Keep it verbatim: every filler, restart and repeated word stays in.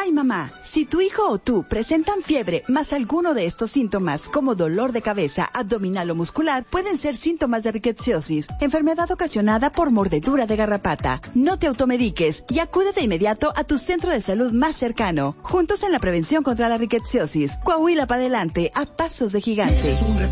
Papá y mamá, si tu hijo o tú presentan fiebre más alguno de estos síntomas como dolor de cabeza, abdominal o muscular, pueden ser síntomas de rickettsiosis, enfermedad ocasionada por mordedura de garrapata. No te automediques y acude de inmediato a tu centro de salud más cercano. Juntos en la prevención contra la rickettsiosis. Coahuila para adelante, a pasos de gigante.